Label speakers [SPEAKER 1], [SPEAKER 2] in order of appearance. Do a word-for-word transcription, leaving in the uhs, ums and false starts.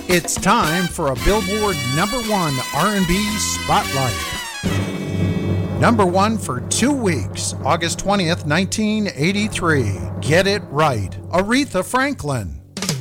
[SPEAKER 1] It's time for a Billboard number one R and B Spotlight. Number one for two weeks, August twentieth, nineteen eighty-three. Get It Right, Aretha Franklin.